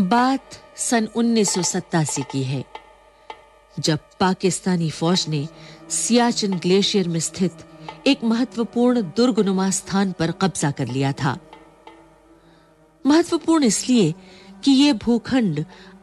बात सन 1987 की है, जब पाकिस्तानी फौज ने सियाचिन ग्लेशियर में स्थित एक महत्वपूर्ण दुर्गनुमा स्थान पर कब्जा कर लिया था। महत्वपूर्ण इसलिए कि यह भूखंड